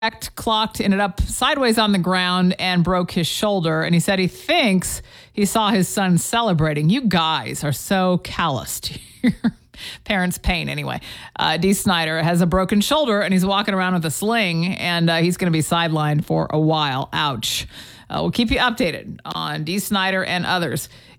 clocked, ended up sideways on the ground and broke his shoulder. And he said he thinks he saw his son celebrating. You guys are so calloused. Parents' pain, anyway. Dee Snider has a broken shoulder and he's walking around with a sling, and he's going to be sidelined for a while. Ouch. We'll keep you updated on Dee Snider and others.